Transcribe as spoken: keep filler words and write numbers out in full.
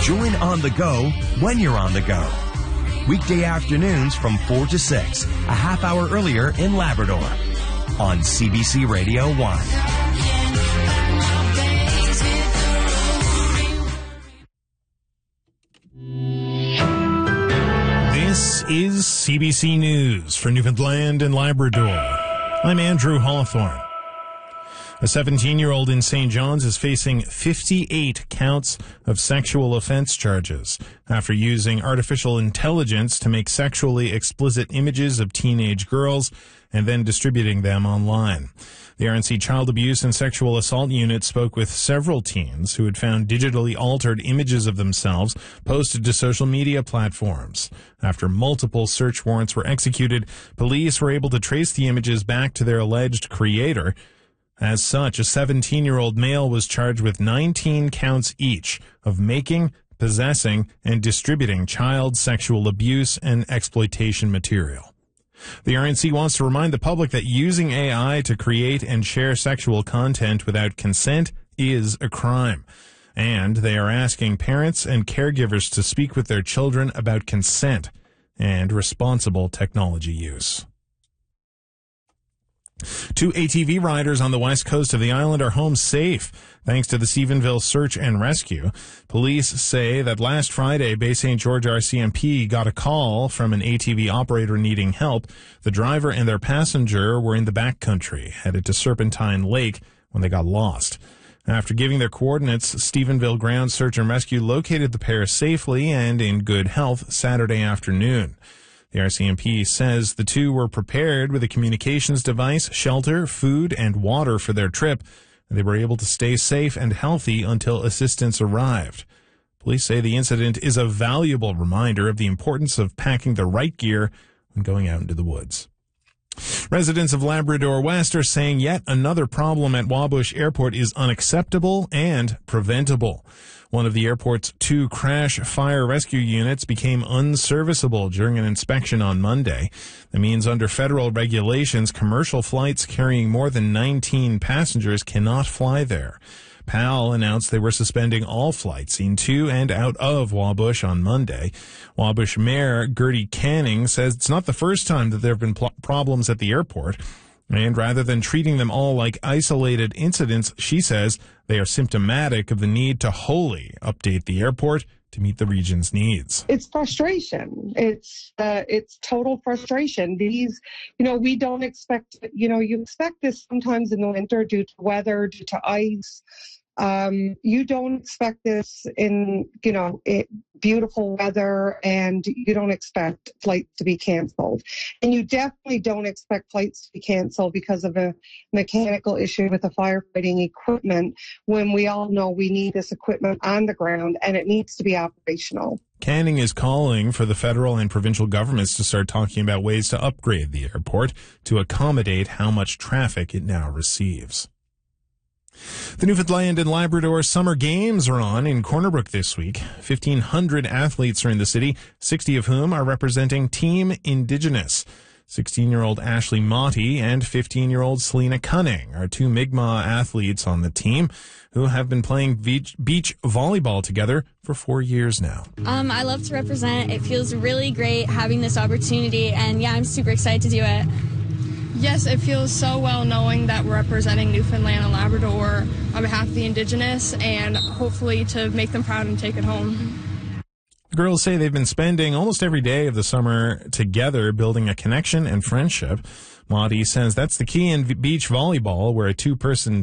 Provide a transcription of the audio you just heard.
Join On the Go when you're on the go. Weekday afternoons from four to six, a half hour earlier in Labrador, on C B C Radio one. This is C B C News for Newfoundland and Labrador. I'm Andrew Hawthorne. A seventeen-year-old in Saint John's is facing fifty-eight counts of sexual offense charges after using artificial intelligence to make sexually explicit images of teenage girls and then distributing them online. The R N C Child Abuse and Sexual Assault Unit spoke with several teens who had found digitally altered images of themselves posted to social media platforms. After multiple search warrants were executed, police were able to trace the images back to their alleged creator. As such, a seventeen-year-old male was charged with nineteen counts each of making, possessing, and distributing child sexual abuse and exploitation material. The R N C wants to remind the public that using A I to create and share sexual content without consent is a crime. And they are asking parents and caregivers to speak with their children about consent and responsible technology use. Two A T V riders on the west coast of the island are home safe, thanks to the Stephenville Search and Rescue. Police say that last Friday, Bay Saint George R C M P got a call from an A T V operator needing help. The driver and their passenger were in the backcountry, headed to Serpentine Lake when they got lost. After giving their coordinates, Stephenville Ground Search and Rescue located the pair safely and in good health Saturday afternoon. The R C M P says the two were prepared with a communications device, shelter, food, and water for their trip, and they were able to stay safe and healthy until assistance arrived. Police say the incident is a valuable reminder of the importance of packing the right gear when going out into the woods. Residents of Labrador West are saying yet another problem at Wabush Airport is unacceptable and preventable. One of the airport's two crash fire rescue units became unserviceable during an inspection on Monday. That means under federal regulations, commercial flights carrying more than nineteen passengers cannot fly there. P A L announced they were suspending all flights into and out of Wabush on Monday. Wabush Mayor Gertie Canning says it's not the first time that there have been pl- problems at the airport. And rather than treating them all like isolated incidents, she says they are symptomatic of the need to wholly update the airport to meet the region's needs. It's frustration. It's uh, it's total frustration. These, you know, we don't expect, you know, you expect this sometimes in the winter due to weather, due to ice. Um, you don't expect this in, you know, it, beautiful weather, and you don't expect flights to be canceled. And you definitely don't expect flights to be canceled because of a mechanical issue with the firefighting equipment when we all know we need this equipment on the ground and it needs to be operational. Canning is calling for the federal and provincial governments to start talking about ways to upgrade the airport to accommodate how much traffic it now receives. The Newfoundland and Labrador Summer Games are on in Corner Brook this week. fifteen hundred athletes are in the city, sixty of whom are representing Team Indigenous. sixteen-year-old Ashley Motti and fifteen-year-old Selena Cunning are two Mi'kmaq athletes on the team who have been playing beach, beach volleyball together for four years now. Um, I love to represent. It feels really great having this opportunity, and yeah, I'm super excited to do it. Yes, it feels so well knowing that we're representing Newfoundland and Labrador on behalf of the Indigenous, and hopefully to make them proud and take it home. The girls say they've been spending almost every day of the summer together, building a connection and friendship. Motti says that's the key in beach volleyball, where a two-person